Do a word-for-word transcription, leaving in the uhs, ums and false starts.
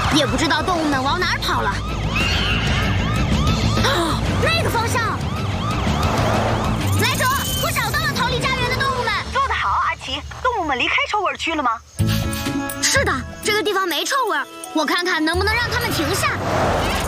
也不知道动物们往哪儿跑了。哦，那个方向！来者，我找到了逃离家园的动物们。 做得好，阿奇。动物们离开臭味区了吗？ 是的，这个地方没臭味，我看看能不能让它们停下。